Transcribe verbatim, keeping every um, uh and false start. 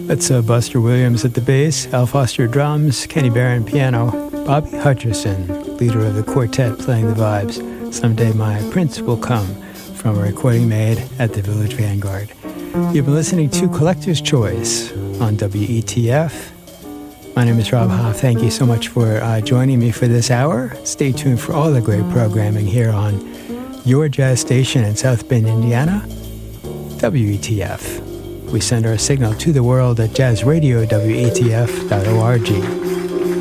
That's uh, Buster Williams at the bass, Al Foster drums, Kenny Barron piano, Bobby Hutcherson, leader of the quartet playing the vibes. Someday My Prince Will Come, from a recording made at the Village Vanguard. You've been listening to Collector's Choice on W E T F. My name is Rob Hoff. Thank you so much for uh, joining me for this hour. Stay tuned for all the great programming here on your jazz station in South Bend, Indiana, W E T F. We send our signal to the world at jazz radio W E T F dot org.